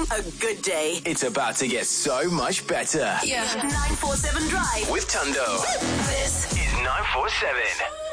a good day. It's about to get so much better. Yeah. 947 Drive. With Tundo. This is 947.